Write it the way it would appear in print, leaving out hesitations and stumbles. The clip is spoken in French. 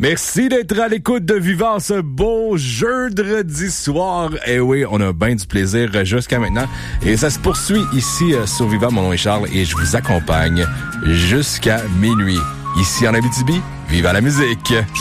Merci d'être à l'écoute de Vivant ce beau jeudi soir. Et oui, on a bien du plaisir jusqu'à maintenant. Et ça se poursuit ici sur Vivant. Mon nom est Charles et je vous accompagne jusqu'à minuit. Ici en Abitibi, vive la musique!